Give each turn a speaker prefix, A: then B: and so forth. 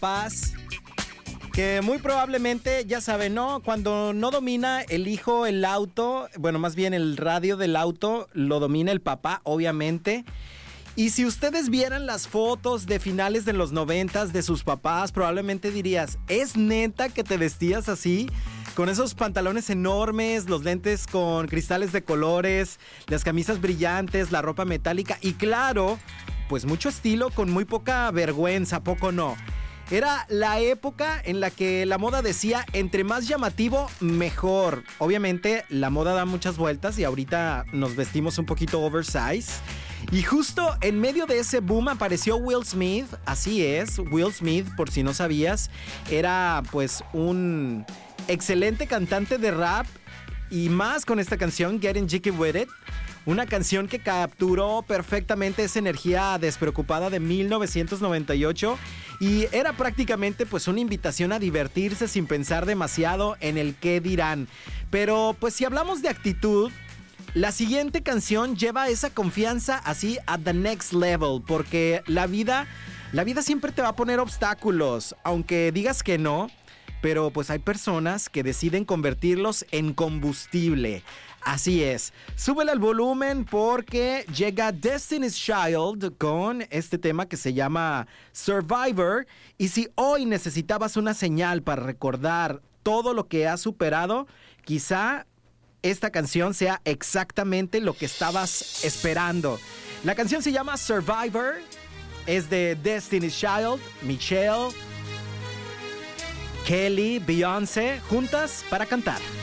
A: papás que muy probablemente, ya saben, ¿no? Cuando no domina el hijo el auto, bueno, más bien el radio del auto, lo domina el papá, obviamente. Y si ustedes vieran las fotos de finales de los 90s de sus papás, probablemente dirías, ¿es neta que te vestías así? Con esos pantalones enormes, los lentes con cristales de colores, las camisas brillantes, la ropa metálica y claro, pues mucho estilo con muy poca vergüenza, ¿poco no? Era la época en la que la moda decía, entre más llamativo, mejor. Obviamente, la moda da muchas vueltas y ahorita nos vestimos un poquito oversize. Y justo en medio de ese boom apareció Will Smith. Así es, Will Smith, por si no sabías, era pues un excelente cantante de rap. Y más con esta canción, Getting Jiggy With It. Una canción que capturó perfectamente esa energía despreocupada de 1998 y era prácticamente pues una invitación a divertirse sin pensar demasiado en el qué dirán. Pero pues si hablamos de actitud, la siguiente canción lleva esa confianza así a the next level, porque la vida siempre te va a poner obstáculos, aunque digas que no. Pero pues hay personas que deciden convertirlos en combustible. Así es. Súbele al volumen porque llega Destiny's Child con este tema que se llama Survivor. Y si hoy necesitabas una señal para recordar todo lo que has superado, quizá esta canción sea exactamente lo que estabas esperando. La canción se llama Survivor. Es de Destiny's Child, Michelle, Kelly, Beyoncé, juntas para cantar.